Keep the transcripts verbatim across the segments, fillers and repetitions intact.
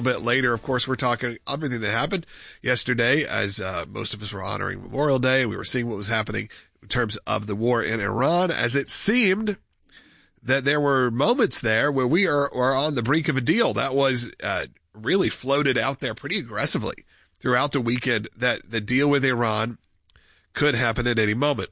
bit later. Of course, we're talking everything that happened yesterday as uh, most of us were honoring Memorial Day. We were seeing what was happening in terms of the war in Iran, as it seemed that there were moments there where we are, are on the brink of a deal. That was uh, really floated out there pretty aggressively throughout the weekend, that the deal with Iran could happen at any moment.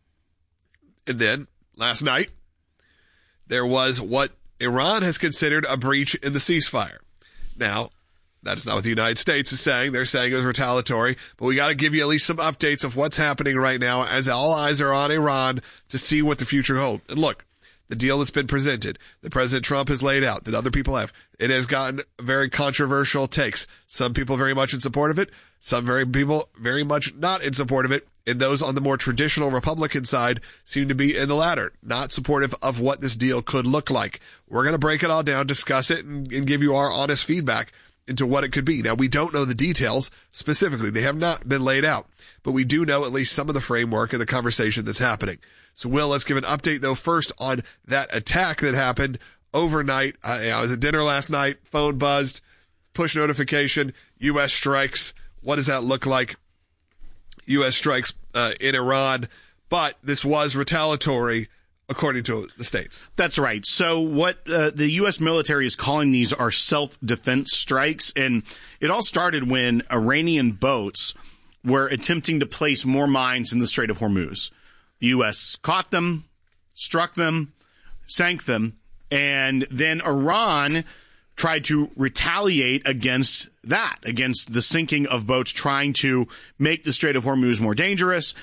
And then last night, there was what Iran has considered a breach in the ceasefire. Now, that's not what the United States is saying. They're saying it was retaliatory, but we got to give you at least some updates of what's happening right now as all eyes are on Iran to see what the future holds. And look, the deal that's been presented, that President Trump has laid out, that other people have, it has gotten very controversial takes. Some people very much in support of it, some very people very much not in support of it, and those on the more traditional Republican side seem to be in the latter, not supportive of what this deal could look like. We're going to break it all down, discuss it, and, and give you our honest feedback into what it could be. Now, we don't know the details specifically. They have not been laid out, but we do know at least some of the framework and the conversation that's happening. So, Will, let's give an update, though, first on that attack that happened overnight. I, I was at dinner last night, phone buzzed, push notification, U S strikes. What does that look like? U S strikes uh, in Iran, but this was retaliatory according to the states. That's right. So what uh, the U S military is calling these are self-defense strikes, and it all started when Iranian boats were attempting to place more mines in the Strait of Hormuz. The U S caught them, struck them, sank them, and then Iran tried to retaliate against that, against the sinking of boats, trying to make the Strait of Hormuz more dangerous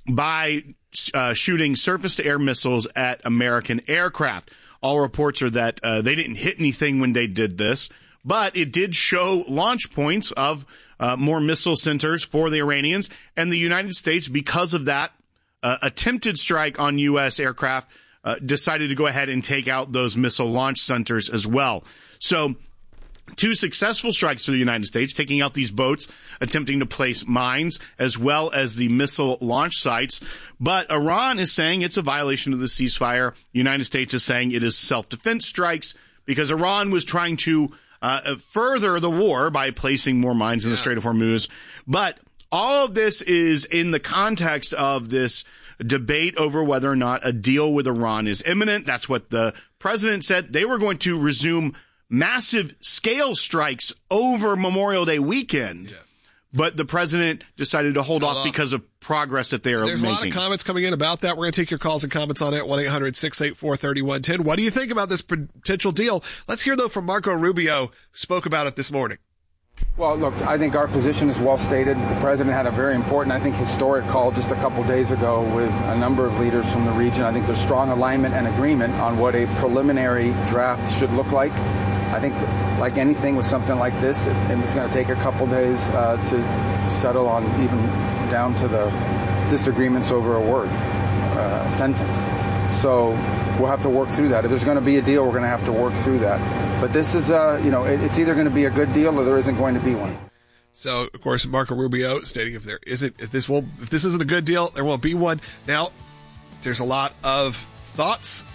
by uh, shooting surface-to-air missiles at American aircraft. All reports are that uh, they didn't hit anything when they did this, but it did show launch points of uh, more missile centers for the Iranians, and the United States, because of that uh, attempted strike on U S aircraft, uh, decided to go ahead and take out those missile launch centers as well. So two successful strikes to the United States, taking out these boats, attempting to place mines, as well as the missile launch sites. But Iran is saying it's a violation of the ceasefire. The United States is saying it is self-defense strikes because Iran was trying to uh, further the war by placing more mines in the Strait of Hormuz. But all of this is in the context of this debate over whether or not a deal with Iran is imminent. That's what the president said. They were going to resume massive scale strikes over Memorial Day weekend, yeah. But the president decided to hold, hold off, off because of progress that they are There's making. There's a lot of comments coming in about that. We're going to take your calls and comments on it, one eight hundred six eight four three one one zero. What do you think about this potential deal? Let's hear, though, from Marco Rubio, who spoke about it this morning. Well, look, I think our position is well stated. The president had a very important, I think, historic call just a couple days ago with a number of leaders from the region. I think there's strong alignment and agreement on what a preliminary draft should look like. I think, like anything with something like this, it, it's going to take a couple days uh, to settle on, even down to the disagreements over a word, uh, a sentence. So we'll have to work through that. If there's going to be a deal, we're going to have to work through that. But this is, uh, you know, it, it's either going to be a good deal or there isn't going to be one. So, of course, Marco Rubio stating if there isn't, if this will, if this isn't a good deal, there won't be one. Now, there's a lot of thoughts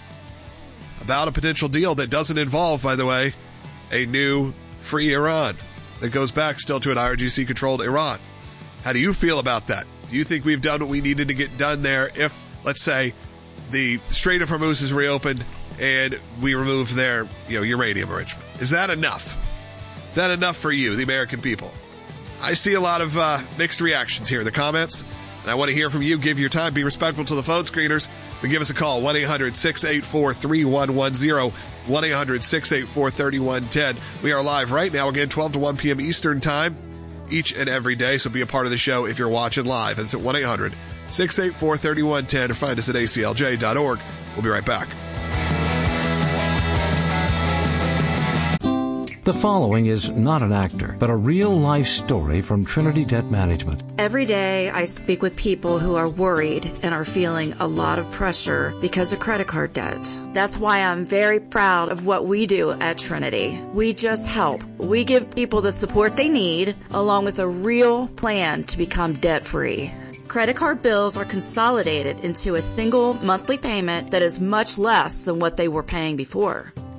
about a potential deal that doesn't involve, by the way, a new free Iran that goes back still to an I R G C-controlled Iran. How do you feel about that? Do you think we've done what we needed to get done there if, let's say, the Strait of Hormuz is reopened and we remove their, you know, uranium enrichment? Is that enough? Is that enough for you, the American people? I see a lot of uh, mixed reactions here in the comments, and I want to hear from you. Give your time. Be respectful to the phone screeners. But give us a call, one eight hundred six eight four three one one zero, one eight hundred six eight four three one one zero. We are live right now, again, twelve to one p.m. Eastern Time, each and every day. So be a part of the show if you're watching live. It's at one eight hundred six eight four three one one zero, or find us at A C L J dot org. We'll be right back. The following is not an actor, but a real-life story from Trinity Debt Management. Every day I speak with people who are worried and are feeling a lot of pressure because of credit card debt. That's why I'm very proud of what we do at Trinity. We just help. We give people the support they need, along with a real plan to become debt-free. Credit card bills are consolidated into a single monthly payment that is much less than what they were paying before.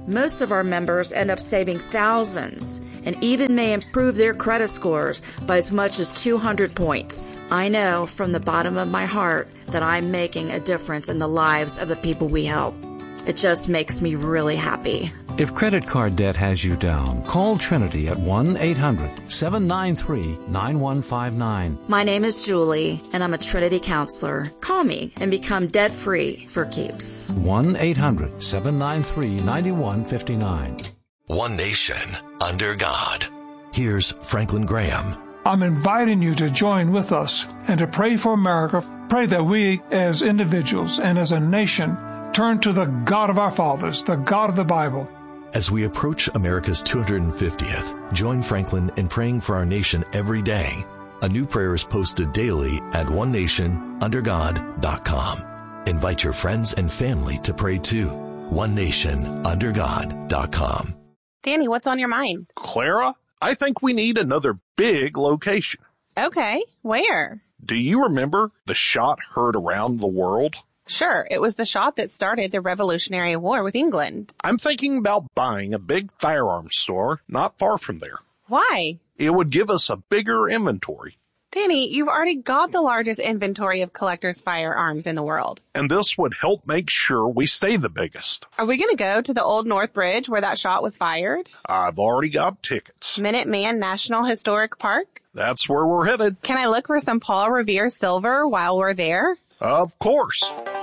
Most of our members end up saving thousands and even may improve their credit scores by as much as two hundred points. I know from the bottom of my heart that I'm making a difference in the lives of the people we help. It just makes me really happy. If credit card debt has you down, call Trinity at one eight hundred seven nine three nine one five nine. My name is Julie, and I'm a Trinity counselor. Call me and become debt-free for keeps. one eight hundred seven nine three nine one five nine. One nation under God. Here's Franklin Graham. I'm inviting you to join with us and to pray for America. Pray that we as individuals and as a nation turn to the God of our fathers, the God of the Bible. As we approach America's two hundred fiftieth, join Franklin in praying for our nation every day. A new prayer is posted daily at one nation under god dot com. Invite your friends and family to pray too. one nation under god dot com. Danny, what's on your mind? Clara, I think we need another big location. Okay, where? Do you remember the shot heard around the world? Sure, it was the shot that started the Revolutionary War with England. I'm thinking about buying a big firearms store not far from there. Why? It would give us a bigger inventory. Danny, you've already got the largest inventory of collectors' firearms in the world. And this would help make sure we stay the biggest. Are we going to go to the Old North Bridge where that shot was fired? I've already got tickets. Minuteman National Historic Park? That's where we're headed. Can I look for some Paul Revere silver while we're there? Of course.